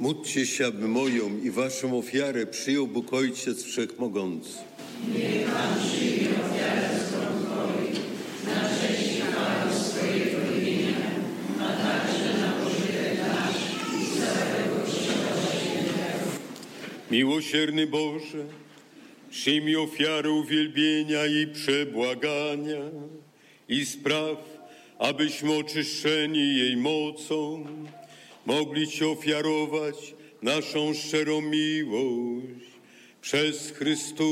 Módlcie się, aby moją i waszą ofiarę przyjął Bóg Ojciec Wszechmogący. Niech Pan przyjmie ofiarę z rąk Twoich, na cześć i chwałę swojego imienia, a także na pożytek nasz i całego Kościoła Świętego. Miłosierny Boże, przyjmij ofiarę uwielbienia i przebłagania i spraw, abyśmy oczyszczeni jej mocą mogli Ci ofiarować naszą szczerą miłość przez Chrystusa